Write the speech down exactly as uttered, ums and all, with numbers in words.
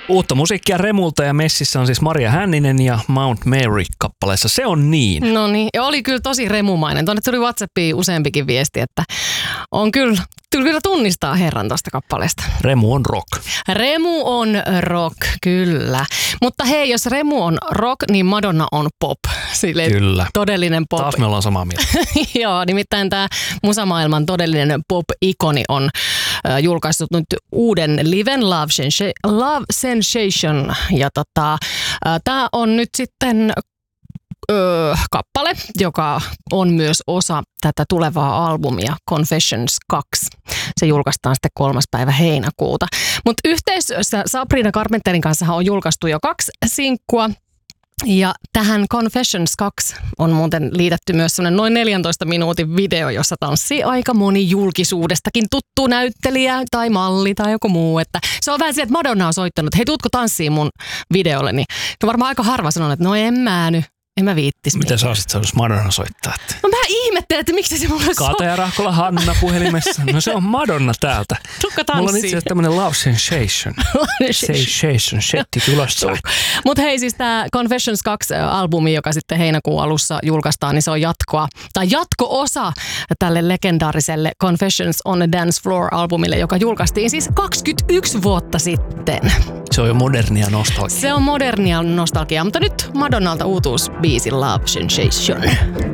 Uutta musiikkia Remulta ja messissä on siis Maria Hänninen ja Mount Mary kappaleessa. Se on niin. No niin, ja oli kyllä tosi remumainen. Tuonne tuli WhatsAppiin useampikin viesti, että on kyllä, kyllä tunnistaa herran tuosta kappaleesta. Remu on rock. Remu on rock, kyllä. Mutta hei, jos Remu on rock, niin Madonna on pop. Silleen kyllä. Todellinen pop. Taas me ollaan samaa mieltä. Joo, nimittäin tämä musamaailman todellinen pop-ikoni on äh, julkaissut nyt uuden liven Love, Sensa- Love Sensation. Ja tota, äh, tämä on nyt sitten Öö, kappale, joka on myös osa tätä tulevaa albumia Confessions kaksi. Se julkaistaan sitten kolmas päivä heinäkuuta. Mutta yhteistyössä Sabrina Carpenterin kanssa on julkaistu jo kaksi sinkkua. Ja tähän Confessions kaksi on muuten liitetty myös sellainen noin neljäntoista minuutin video, jossa tanssii aika moni julkisuudestakin tuttu näyttelijä tai malli tai joku muu. Että se on vähän se, että Madonna on soittanut, että hei, tuutko tanssiin mun videolle? Niin varmaan aika harva sanoo, että no en mä nyt. En mä viittis. Mitä sä olisit saanut, jos Madonna soittaa? Että... No mä ihmettelen, että miksi se mulle soittaa. Kata ja Rahkola Hanna puhelimessa. No se on Madonna täältä. Tukka tanssii. Mulla on itse asiassa tämmönen Love Sensation. Sensation, shetti tulossa. Mut hei, siis tää Confessions kaksi albumi, joka sitten heinäkuun alussa julkaistaan, niin se on jatkoa, tai jatko-osa tälle legendaariselle Confessions on a Dance Floor-albumille, joka julkaistiin siis kaksikymmentäyksi vuotta sitten. Se on jo modernia nostalgia. Se on modernia nostalgiaa, mutta nyt Madonnalta uutuusbiisi Love Sensation.